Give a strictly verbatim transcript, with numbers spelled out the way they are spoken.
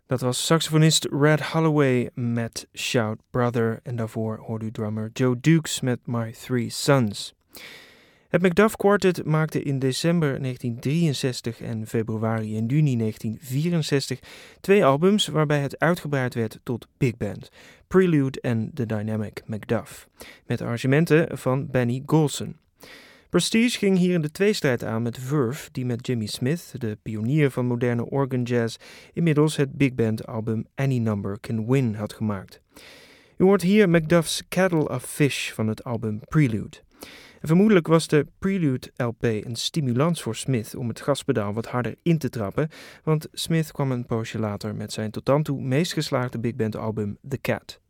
Dat was saxofonist Red Holloway met Shout Brother en daarvoor hoorde u drummer Joe Dukes met My Three Sons. Het Macduff Quartet maakte in december negentien drieënzestig en februari en juni negentien vierenzestig twee albums waarbij het uitgebreid werd tot big band, Prelude en The Dynamic Macduff, met arrangementen van Benny Golson. Prestige ging hier in de tweestrijd aan met Verve, die met Jimmy Smith, de pionier van moderne organ jazz, inmiddels het big band album Any Number Can Win had gemaakt. U hoort hier Macduff's Kettle of Fish van het album Prelude. En vermoedelijk was de Prelude L P een stimulans voor Smith om het gaspedaal wat harder in te trappen, want Smith kwam een poosje later met zijn tot dan toe meest geslaagde big band album The Cat.